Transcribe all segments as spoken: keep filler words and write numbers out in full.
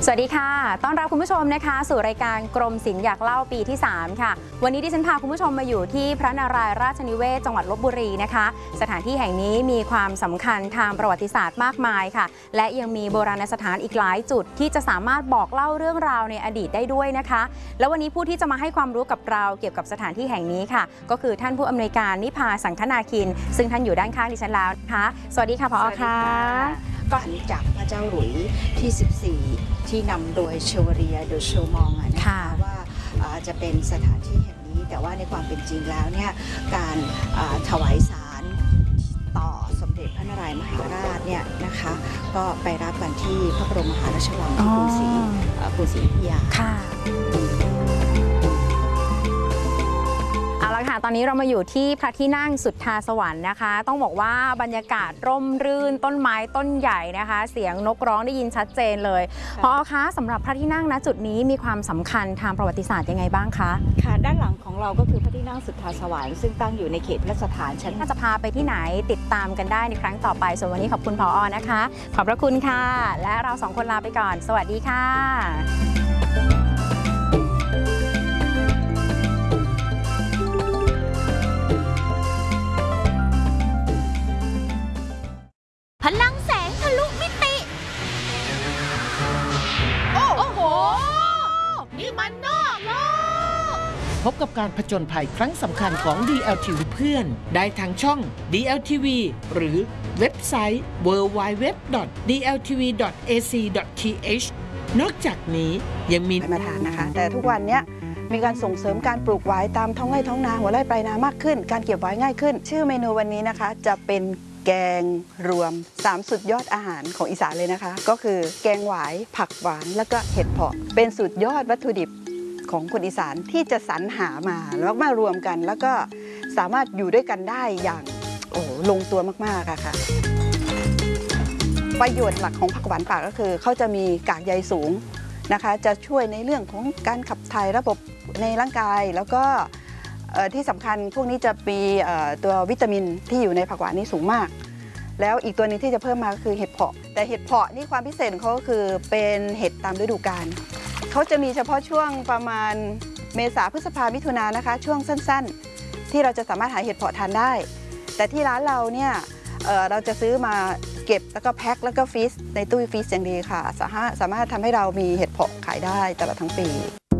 สวัสดีค่ะต้อนรับคุณผู้ชมนะคะสู่รายการกรมศิลป์อยากเล่าปีที่สามค่ะวันนี้ดิฉันพาคุณผู้ชมมาอยู่ที่พระนารายณ์ราชนิเวศจังหวัดลพบุรีนะคะสถานที่แห่งนี้มีความสำคัญทางประวัติศาสตร์มากมายค่ะและยังมีโบราณสถานอีกหลายจุดที่จะสามารถบอกเล่าเรื่องราวในอดีตได้ด้วยนะคะแล้ววันนี้ผู้ที่จะมาให้ความรู้กับเราเกี่ยวกับสถานที่แห่งนี้ค่ะก็คือท่านผู้อำนวยการนิพาสังคนาคินซึ่งท่านอยู่ด้านข้างดิฉันแล้วนะคะสวัสดีค่ะผอ.ค่ะก็อันจากพระเจ้าหลุยที่สิบสี่ที่นำโดยเชวเรียโดโชมองนะคะว่าจะเป็นสถานที่แห่งนี้แต่ว่าในความเป็นจริงแล้วเนี่ยการถวายสารต่อสมเด็จพระนารายณ์มหาราชเนี่ยนะคะก็ไปรับกันที่พระบรมมหาราชวังที่กรุงศรีกรุงศรีอยุธยาค่ะเอาละค่ะตอนนี้เรามาอยู่ที่พระที่นั่งสุทธาสวรรค์นะคะต้องบอกว่าบรรยากาศร่มรื่นต้นไม้ต้นใหญ่นะคะเสียงนกร้องได้ยินชัดเจนเลยพอคะสำหรับพระที่นั่งณจุดนี้มีความสำคัญทางประวัติศาสตร์ยังไงบ้างคะค่ะด้านหลังของเราก็คือพระที่นั่งสุทธาสวรรค์ซึ่งตั้งอยู่ในเขตพระราชฐานชั้นจะพาไปที่ไหนติดตามกันได้ในครั้งต่อไปส่วนวันนี้ขอบคุณผอ.นะคะขอบพระคุณค่ะและเราสองคนลาไปก่อนสวัสดีค่ะพลังแสงทะลุมิติโอ้โหนี่มันนอกโลกพบกับการผจญภัยครั้งสำคัญของ ดี แอล ที วี เพื่อนได้ทางช่อง ดี แอล ที วี หรือเว็บไซต์ ดับเบิลยู ดับเบิลยู ดับเบิลยู ดอท ดี แอล ที วี ดอท เอ ซี ดอท ที เอช นอกจากนี้ยังมีมาทานนะคะแต่ทุกวันนี้มีการส่งเสริมการปลูกไว้ตามท้องไร่ท้องนาหัวไร่ปลายนามากขึ้นการเก็บไว้ง่ายขึ้นชื่อเมนูวันนี้นะคะจะเป็นแกงรวมสามสุดยอดอาหารของอีสานเลยนะคะก็คือแกงหวายผักหวานแล้วก็เห็ดเผาะเป็นสุดยอดวัตถุดิบของคนอีสานที่จะสรรหามาแล้วมารวมกันแล้วก็สามารถอยู่ด้วยกันได้อย่างโอ้ลงตัวมากๆค่ะประโยชน์หลักของผักหวานป่าก็คือเขาจะมีกากใยสูงนะคะจะช่วยในเรื่องของการขับถ่ายระบบในร่างกายแล้วก็ที่สำคัญพวกนี้จะมีตัววิตามินที่อยู่ในผักหวานนี่สูงมากแล้วอีกตัวนึงที่จะเพิ่มมาก็คือเห็ดเผาะแต่เห็ดเผาะนี่ความพิเศษของเขาก็คือเป็นเห็ดตามฤดูกาลเขาจะมีเฉพาะช่วงประมาณเมษาพฤษภามิถุนายนนะคะช่วงสั้นๆที่เราจะสามารถหาเห็ดเผาะทานได้แต่ที่ร้านเราเนี่ยเราจะซื้อมาเก็บแล้วก็แพ็คแล้วก็ฟรีซในตู้ฟรีซอย่างดีค่ะสามารถสามารถทำให้เรามีเห็ดเผาะขายได้ตลอดทั้งปี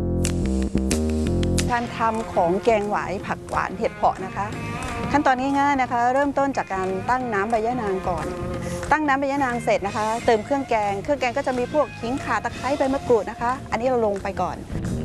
การทำของแกงหวายผักหวานเห็ดเผาะนะคะขั้นตอนง่ายๆนะคะเริ่มต้นจากการตั้งน้ำใบยะนางก่อนตั้งน้ำใบยะนางเสร็จนะคะเติมเครื่องแกงเครื่องแกงก็จะมีพวกขิงข่าตะไคร้ใบมะกรูดนะคะอันนี้เราลงไปก่อน